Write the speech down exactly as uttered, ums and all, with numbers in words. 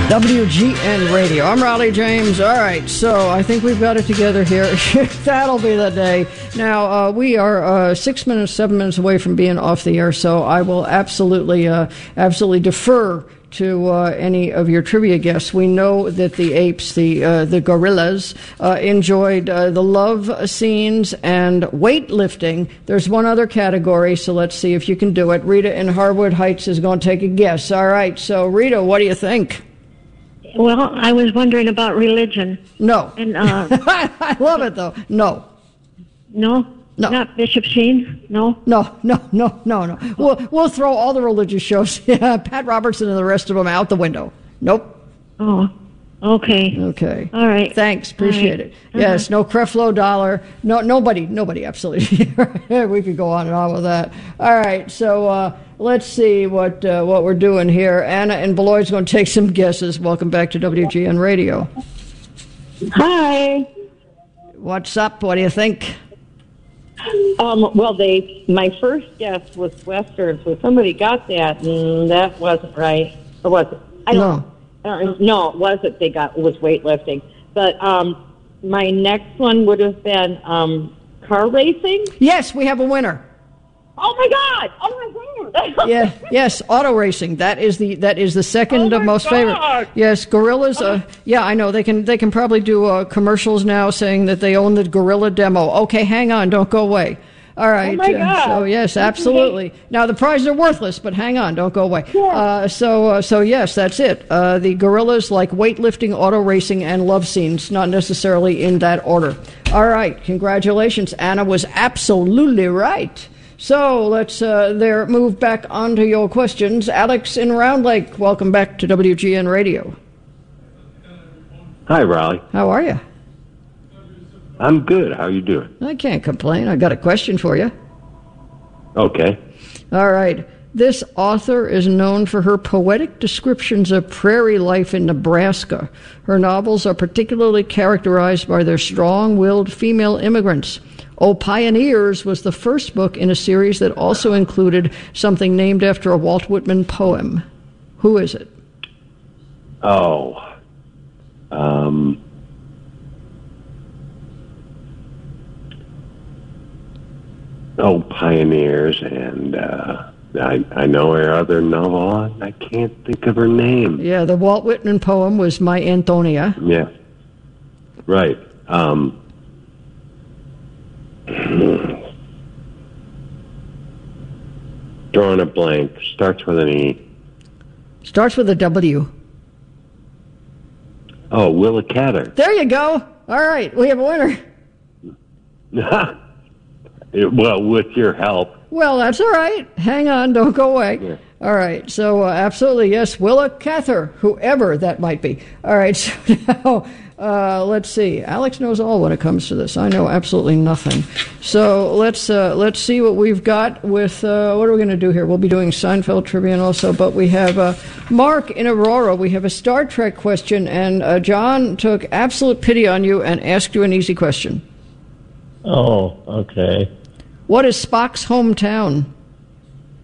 W G N Radio. I'm Raleigh James. All right, so I think we've got it together here. That'll be the day. Now, uh, we are uh, six minutes, seven minutes away from being off the air, so I will absolutely, uh, absolutely defer to uh, any of your trivia guests. We know that the apes, the uh, the gorillas, uh, enjoyed uh, the love scenes and weightlifting. There's one other category, so let's see if you can do it. Rita in Harwood Heights is going to take a guess. All right, so Rita, what do you think? Well, I was wondering about religion. No. And uh, I love it, though. No. No? No. Not Bishop Sheen? No? No, no, no, no, no. We'll, we'll throw all the religious shows, yeah, Pat Robertson and the rest of them out the window. Nope. Oh, okay. Okay. All right. Thanks. Appreciate right. it. Uh-huh. Yes, no Creflo Dollar. No, nobody, nobody, absolutely. We could go on and on with that. All right, so uh, let's see what uh, what we're doing here. Anna in Beloit's going to take some guesses. Welcome back to W G N Radio. Hi. What's up? What do you think? Um, well, they my first guess was Western, so somebody got that, and that wasn't right. Or was it? I don't No. know. I don't, no, it wasn't. They got it was weightlifting. But um, my next one would have been um, car racing. Yes, we have a winner. Oh my God! Oh my God! Yeah, yes, auto racing. That is the that is the second Oh of my most God. favorite. Yes, gorillas. Uh, yeah, I know they can they can probably do uh, commercials now saying that they own the gorilla demo. Okay, hang on, don't go away. All right. Oh my God. Uh, so yes, absolutely. Now the prizes are worthless, but hang on, don't go away. Yeah. Uh, so uh, so yes, that's it. Uh, the gorillas like weightlifting, auto racing, and love scenes, not necessarily in that order. All right, congratulations. Anna was absolutely right. So let's uh, there move back onto your questions. Alex in Round Lake, welcome back to W G N Radio. Hi, Raleigh. How are you? I'm good. How you doing? I can't complain. I got a question for you. Okay. All right. This author is known for her poetic descriptions of prairie life in Nebraska. Her novels are particularly characterized by their strong-willed female immigrants. Oh, Pioneers was the first book in a series that also included something named after a Walt Whitman poem. Who is it? Oh. Um. Oh, Pioneers, and uh, I I know her other novel. and I can't think of her name. Yeah, the Walt Whitman poem was My Antonia. Yeah. Right. Um. Drawing a blank. Starts with an E. Starts with a W. Oh, Willa Cather. There you go. All right, we have a winner. It, well, with your help. Well, that's all right. Hang on, don't go away. Yeah. All right, so uh, absolutely, yes, Willa Cather, whoever that might be. All right, so now, uh, let's see. Alex knows all when it comes to this. I know absolutely nothing. So let's uh, let's see what we've got with, uh, what are we going to do here? We'll be doing Seinfeld trivia also, but we have uh, Mark in Aurora. We have a Star Trek question, and uh, John took absolute pity on you and asked you an easy question. Oh, okay. What is Spock's hometown?